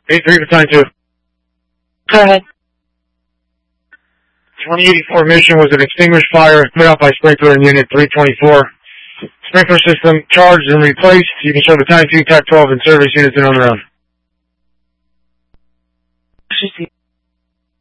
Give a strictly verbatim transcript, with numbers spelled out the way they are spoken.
eight three for time two. Go ahead. twenty eighty-four mission was an extinguished fire put out by sprinkler in unit three twenty-four. Sprinkler system charged and replaced. You can show the time two, T A C twelve, and service units in on the round.